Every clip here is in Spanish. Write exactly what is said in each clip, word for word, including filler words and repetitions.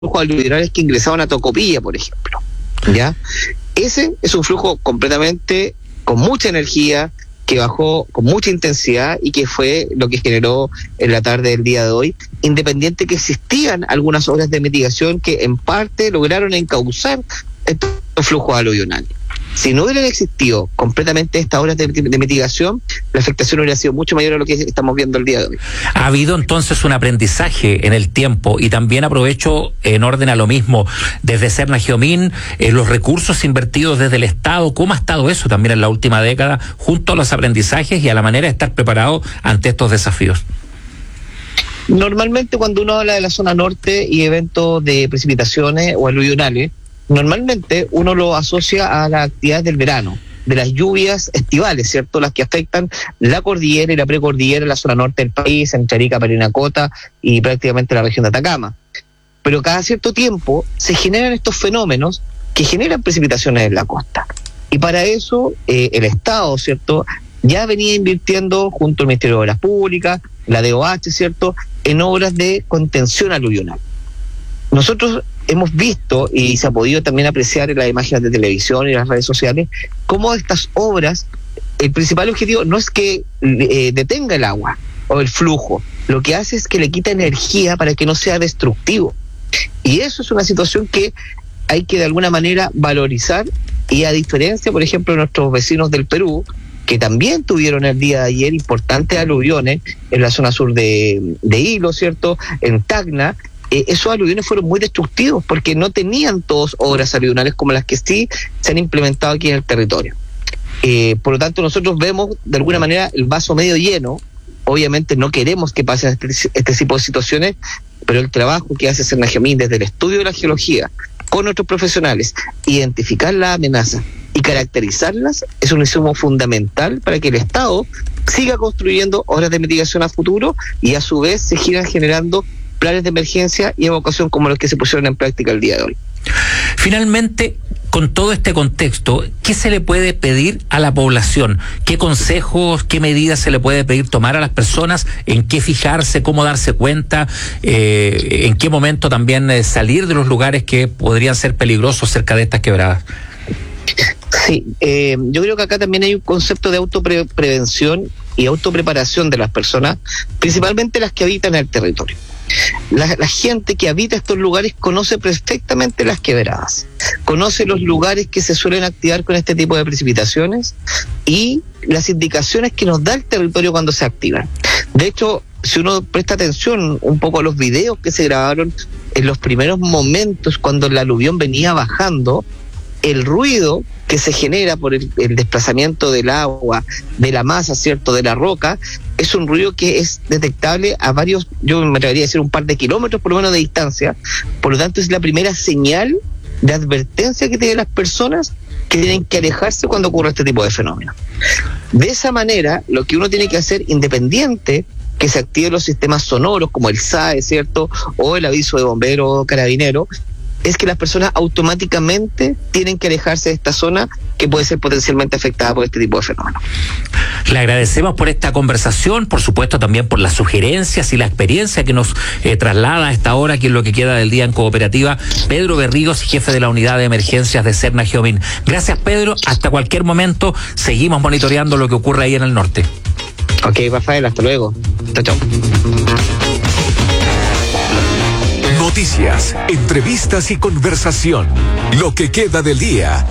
aluvionales que ingresaban a Tocopilla, por ejemplo, ¿ya? Ese es un flujo completamente con mucha energía, que bajó con mucha intensidad y que fue lo que generó en la tarde del día de hoy, independiente que existían algunas obras de mitigación que en parte lograron encauzar estos flujos aluvionales. Si no hubieran existido completamente estas obras de, de mitigación, la afectación hubiera sido mucho mayor a lo que estamos viendo el día de hoy. Ha habido entonces un aprendizaje en el tiempo, y también aprovecho en orden a lo mismo, desde Serna Geomín, eh, los recursos invertidos desde el Estado, ¿cómo ha estado eso también en la última década, junto a los aprendizajes y a la manera de estar preparado ante estos desafíos? Normalmente cuando uno habla de la zona norte y eventos de precipitaciones o aluvionales, normalmente uno lo asocia a las actividades del verano, de las lluvias estivales, ¿cierto? Las que afectan la cordillera y la precordillera en la zona norte del país, entre Arica, Parinacota y prácticamente la región de Atacama. Pero cada cierto tiempo se generan estos fenómenos que generan precipitaciones en la costa. Y para eso eh, el Estado, ¿cierto?, ya venía invirtiendo junto al Ministerio de Obras Públicas, la D O H, ¿cierto?, en obras de contención aluvional. Nosotros hemos visto, y se ha podido también apreciar en las imágenes de televisión y las redes sociales, cómo estas obras, el principal objetivo no es que eh, detenga el agua o el flujo, lo que hace es que le quita energía para que no sea destructivo. Y eso es una situación que hay que de alguna manera valorizar, y a diferencia, por ejemplo, de nuestros vecinos del Perú, que también tuvieron el día de ayer importantes aluviones en la zona sur de, de Hilo, ¿cierto?, en Tacna. Eh, esos aluviones fueron muy destructivos porque no tenían todos obras aluvionales como las que sí se han implementado aquí en el territorio. Eh, por lo tanto, nosotros vemos de alguna manera el vaso medio lleno. Obviamente no queremos que pasen este, este tipo de situaciones, pero el trabajo que hace Serna Geomín desde el estudio de la geología con nuestros profesionales, identificar las amenazas y caracterizarlas, es un insumo fundamental para que el Estado siga construyendo obras de mitigación a futuro y a su vez se sigan generando planes de emergencia y evacuación como los que se pusieron en práctica el día de hoy. Finalmente, con todo este contexto, ¿qué se le puede pedir a la población? ¿Qué consejos, qué medidas se le puede pedir tomar a las personas? ¿En qué fijarse? ¿Cómo darse cuenta? Eh, ¿En qué momento también eh, salir de los lugares que podrían ser peligrosos cerca de estas quebradas? Sí, eh, yo creo que acá también hay un concepto de autoprevención y autopreparación de las personas, principalmente las que habitan el territorio. La, la gente que habita estos lugares conoce perfectamente las quebradas, conoce los lugares que se suelen activar con este tipo de precipitaciones y las indicaciones que nos da el territorio cuando se activan. De hecho, si uno presta atención un poco a los videos que se grabaron en los primeros momentos cuando el aluvión venía bajando, el ruido que se genera por el, el desplazamiento del agua, de la masa, ¿cierto?, de la roca, es un ruido que es detectable a varios, yo me atrevería a decir un par de kilómetros por lo menos de distancia. Por lo tanto, es la primera señal de advertencia que tienen las personas que tienen que alejarse cuando ocurre este tipo de fenómenos. De esa manera, lo que uno tiene que hacer, independiente que se activen los sistemas sonoros como el S A E, ¿cierto?, o el aviso de bombero o carabinero, es que las personas automáticamente tienen que alejarse de esta zona que puede ser potencialmente afectada por este tipo de fenómenos. Le agradecemos por esta conversación, por supuesto también por las sugerencias y la experiencia que nos eh, traslada a esta hora, que es lo que queda del día en Cooperativa, Pedro Berríos, jefe de la Unidad de Emergencias de Serna Geomín. Gracias, Pedro, hasta cualquier momento seguimos monitoreando lo que ocurre ahí en el norte. Ok, Rafael, hasta luego. Chao, chao. Noticias, entrevistas y conversación. Lo que queda del día.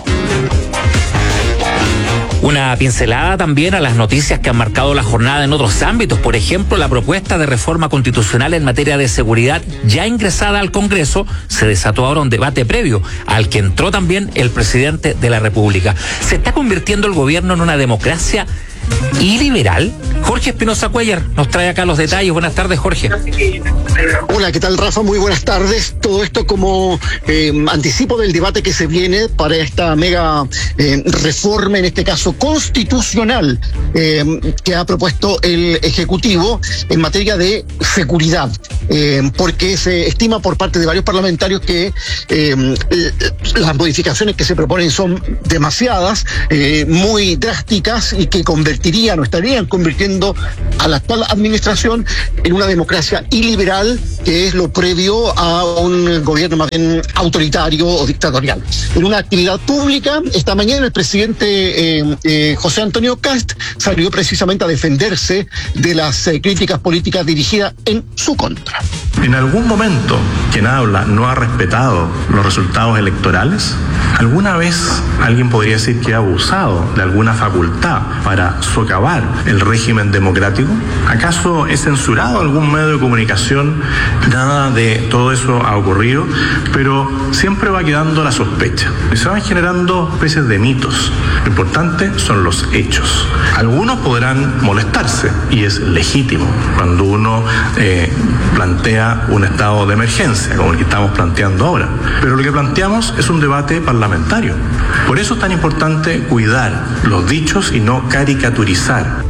Una pincelada también a las noticias que han marcado la jornada en otros ámbitos. Por ejemplo, la propuesta de reforma constitucional en materia de seguridad, ya ingresada al Congreso, se desató ahora un debate previo, al que entró también el presidente de la República. ¿Se está convirtiendo el gobierno en una democracia y liberal? Jorge Espinosa Cuellar nos trae acá los detalles. Buenas tardes, Jorge. Hola, ¿qué tal, Rafa? Muy buenas tardes. Todo esto como eh, anticipo del debate que se viene para esta mega eh, reforma, en este caso constitucional, eh, que ha propuesto el Ejecutivo en materia de seguridad, eh, porque se estima por parte de varios parlamentarios que eh, las modificaciones que se proponen son demasiadas, eh, muy drásticas, y que convertirían o estarían convirtiendo a la actual administración en una democracia iliberal que es lo previo a un gobierno más bien autoritario o dictatorial. En una actividad pública, esta mañana el presidente eh, eh, José Antonio Kast salió precisamente a defenderse de las eh, críticas políticas dirigidas en su contra. ¿En algún momento quien habla no ha respetado los resultados electorales? ¿Alguna vez alguien podría decir que ha abusado de alguna facultad para socavar el régimen democrático? ¿Acaso es censurado algún medio de comunicación? Nada de todo eso ha ocurrido, pero siempre va quedando la sospecha. Y se van generando especies de mitos. Lo importante son los hechos. Algunos podrán molestarse, y es legítimo cuando uno eh, plantea un estado de emergencia, como el que estamos planteando ahora. Pero lo que planteamos es un debate parlamentario. Por eso es tan importante cuidar los dichos y no caricaturizar.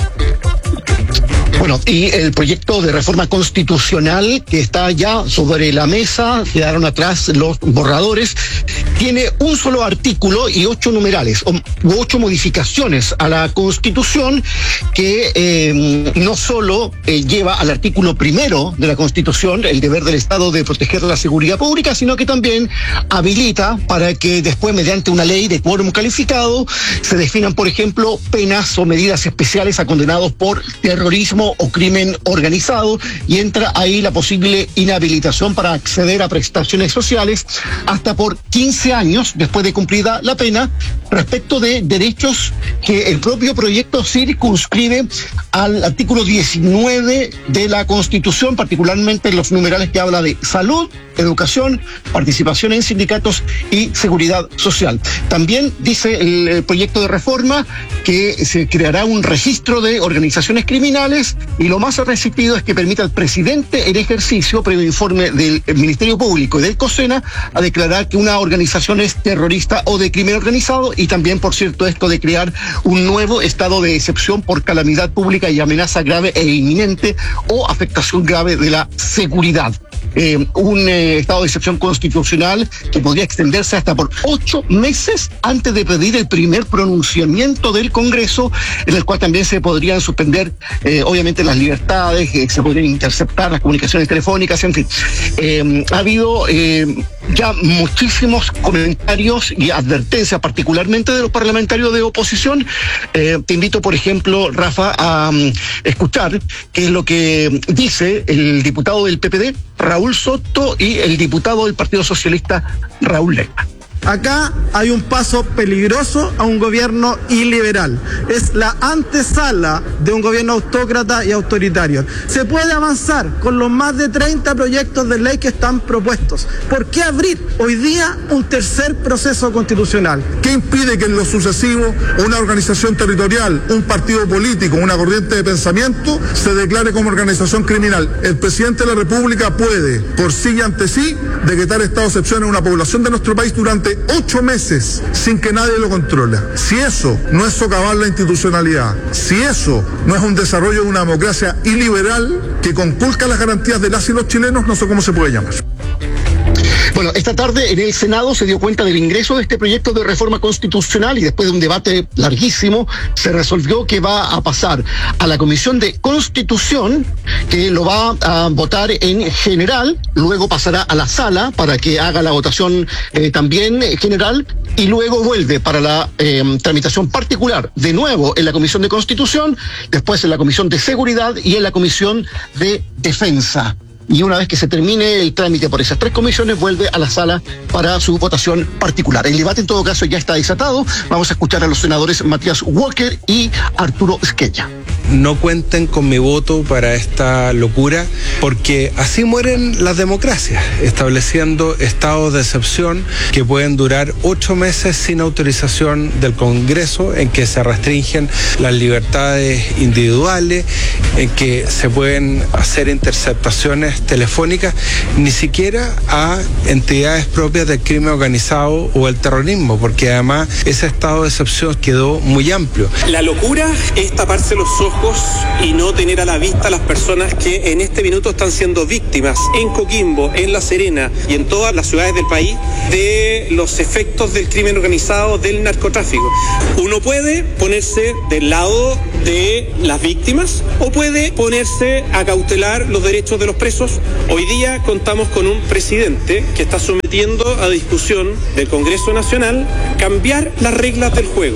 Bueno, y el proyecto de reforma constitucional que está ya sobre la mesa, quedaron atrás los borradores, tiene un solo artículo y ocho numerales, o ocho modificaciones a la Constitución que eh, no solo eh, lleva al artículo primero de la Constitución el deber del Estado de proteger la seguridad pública, sino que también habilita para que después, mediante una ley de quórum calificado, se definan, por ejemplo, penas o medidas especiales a condenados por terrorismo o crimen organizado, y entra ahí la posible inhabilitación para acceder a prestaciones sociales hasta por quince años después de cumplida la pena, respecto de derechos que el propio proyecto circunscribe al artículo diecinueve de la Constitución, particularmente los numerales que habla de salud, educación, participación en sindicatos y seguridad social. También dice el, el proyecto de reforma que se creará un registro de organizaciones criminales, y lo más resistido es que permita al presidente en ejercicio, previo informe del Ministerio Público y del COSENA, a declarar que una organización es terrorista o de crimen organizado, y también, por cierto, esto de crear un nuevo estado de excepción por calamidad pública y amenaza grave e inminente o afectación grave de la seguridad. Eh, un eh, estado de excepción constitucional que podría extenderse hasta por ocho meses antes de pedir el primer pronunciamiento del Congreso, en el cual también se podrían suspender, eh, obviamente, las libertades, eh, se podrían interceptar las comunicaciones telefónicas, en fin. Eh, ha habido eh, ya muchísimos comentarios y advertencias, particularmente de los parlamentarios de oposición. Eh, te invito, por ejemplo, Rafa, a um, escuchar qué es lo que dice el diputado del P P D, Raúl Soto, y el diputado del Partido Socialista, Raúl Lema. Acá hay un paso peligroso a un gobierno iliberal. Es la antesala de un gobierno autócrata y autoritario. Se puede avanzar con los más de treinta proyectos de ley que están propuestos. ¿Por qué abrir hoy día un tercer proceso constitucional? ¿Qué impide que en lo sucesivo una organización territorial, un partido político, una corriente de pensamiento se declare como organización criminal? El presidente de la República puede, por sí y ante sí, decretar estado de excepción en una población de nuestro país durante ocho meses sin que nadie lo controla. Si eso no es socavar la institucionalidad, si eso no es un desarrollo de una democracia iliberal que conculca las garantías de las y los chilenos, no sé cómo se puede llamar. Bueno, esta tarde en el Senado se dio cuenta del ingreso de este proyecto de reforma constitucional, y después de un debate larguísimo se resolvió que va a pasar a la Comisión de Constitución, que lo va a votar en general, luego pasará a la sala para que haga la votación eh, también general, y luego vuelve para la eh, tramitación particular de nuevo en la Comisión de Constitución, después en la Comisión de Seguridad y en la Comisión de Defensa. Y una vez que se termine el trámite por esas tres comisiones, vuelve a la sala para su votación particular. El debate, en todo caso, ya está desatado. Vamos a escuchar a los senadores Matías Walker y Arturo Esquella. No cuenten con mi voto para esta locura, porque así mueren las democracias, estableciendo estados de excepción que pueden durar ocho meses sin autorización del Congreso, en que se restringen las libertades individuales, en que se pueden hacer interceptaciones telefónicas, ni siquiera a entidades propias del crimen organizado o el terrorismo, porque además ese estado de excepción quedó muy amplio. La locura es taparse los ojos y no tener a la vista a las personas que en este minuto están siendo víctimas en Coquimbo, en La Serena y en todas las ciudades del país de los efectos del crimen organizado, del narcotráfico. Uno puede ponerse del lado de las víctimas o puede ponerse a cautelar los derechos de los presos. Congresos, hoy día contamos con un presidente que está sometiendo a discusión del Congreso Nacional cambiar las reglas del juego.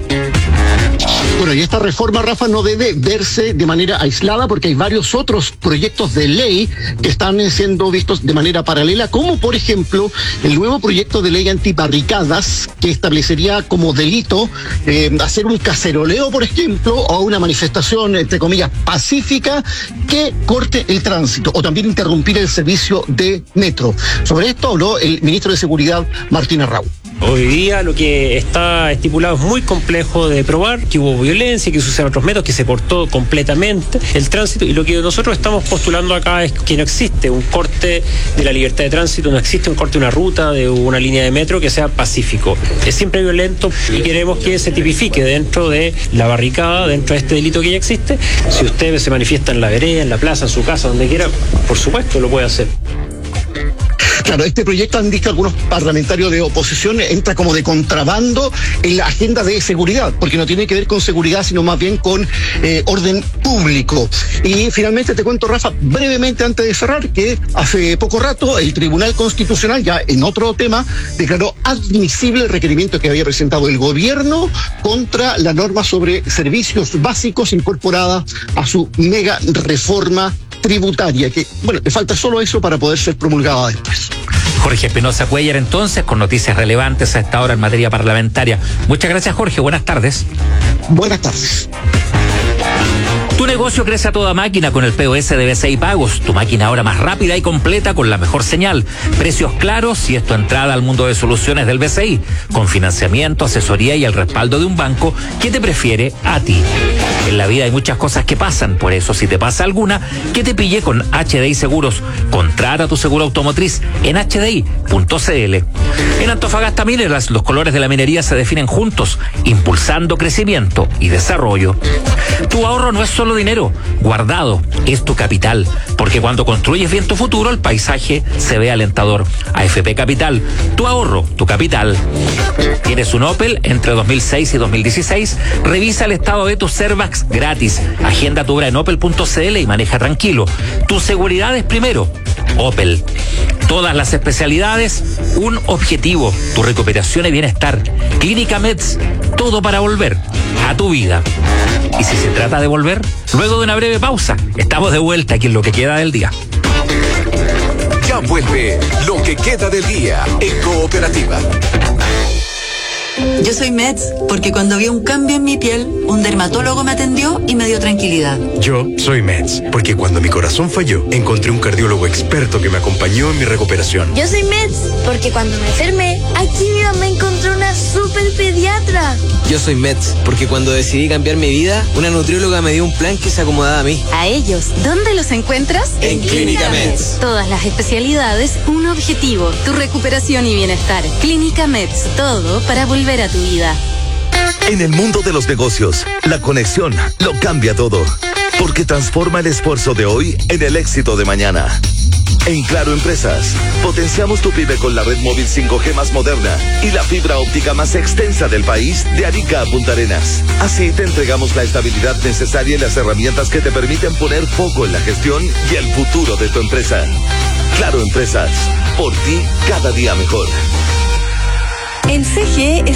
Bueno, y esta reforma, Rafa, no debe verse de manera aislada porque hay varios otros proyectos de ley que están siendo vistos de manera paralela, como por ejemplo el nuevo proyecto de ley antibarricadas que establecería como delito eh, hacer un caceroleo, por ejemplo, o una manifestación, entre comillas, pacífica que corte el tránsito o también interrumpir el servicio de metro. Sobre esto habló el ministro de Seguridad, Martín Arrau. Hoy día lo que está estipulado es muy complejo de probar, que hubo violencia, que sucedieron otros métodos, que se cortó completamente el tránsito, y lo que nosotros estamos postulando acá es que no existe un corte de la libertad de tránsito, no existe un corte de una ruta, de una línea de metro que sea pacífico. Es siempre violento y queremos que se tipifique dentro de la barricada, dentro de este delito que ya existe. Si usted se manifiesta en la vereda, en la plaza, en su casa, donde quiera, por supuesto lo puede hacer. Claro, este proyecto, han dicho algunos parlamentarios de oposición, entra como de contrabando en la agenda de seguridad, porque no tiene que ver con seguridad, sino más bien con eh, orden público. Y finalmente te cuento, Rafa, brevemente antes de cerrar, que hace poco rato el Tribunal Constitucional, ya en otro tema, declaró admisible el requerimiento que había presentado el gobierno contra la norma sobre servicios básicos incorporada a su mega reforma tributaria, que, bueno, le falta solo eso para poder ser promulgada después. Jorge Espinosa Cuellar, entonces, con noticias relevantes a esta hora en materia parlamentaria. Muchas gracias, Jorge. Buenas tardes. Buenas tardes. Tu negocio crece a toda máquina con el P O S de B C I Pagos. Tu máquina ahora más rápida y completa con la mejor señal. Precios claros y es tu entrada al mundo de soluciones del B C I. Con financiamiento, asesoría y el respaldo de un banco que te prefiere a ti. En la vida hay muchas cosas que pasan, por eso si te pasa alguna, que te pille con H D I Seguros. Contrata tu seguro automotriz en H D I punto C L. En Antofagasta Mineras, los colores de la minería se definen juntos, impulsando crecimiento y desarrollo. Tu ahorro no es solo dinero guardado, es tu capital, porque cuando construyes bien tu futuro, el paisaje se ve alentador. A F P Capital, tu ahorro, tu capital. ¿Tienes un Opel entre dos mil seis y dos mil dieciséis? Revisa el estado de tu Servax gratis. Agenda tu hora en opel punto C L y maneja tranquilo. Tu seguridad es primero. Opel. Todas las especialidades, un objetivo, tu recuperación y bienestar. Clínica Meds, todo para volver a tu vida. Y si se trata de volver, luego de una breve pausa, estamos de vuelta aquí en Lo que queda del día. Ya vuelve Lo que queda del día en Cooperativa. Yo soy Meds porque cuando vi un cambio en mi piel, un dermatólogo me atendió y me dio tranquilidad. Yo soy Meds porque cuando mi corazón falló, encontré un cardiólogo experto que me acompañó en mi recuperación. Yo soy Meds porque cuando me enfermé, aquí mi mamá encontró una super pediatra. Yo soy Meds porque cuando decidí cambiar mi vida, una nutrióloga me dio un plan que se acomodaba a mí. A ellos, ¿dónde los encuentras? En Clínica Meds. Todas las especialidades, un objetivo, tu recuperación y bienestar. Clínica Meds, todo para volver a tu vida. En el mundo de los negocios, la conexión lo cambia todo, porque transforma el esfuerzo de hoy en el éxito de mañana. En Claro Empresas, potenciamos tu pyme con la red móvil cinco G más moderna y la fibra óptica más extensa del país, de Arica a Punta Arenas. Así te entregamos la estabilidad necesaria y las herramientas que te permiten poner foco en la gestión y el futuro de tu empresa. Claro Empresas, por ti cada día mejor. En C G E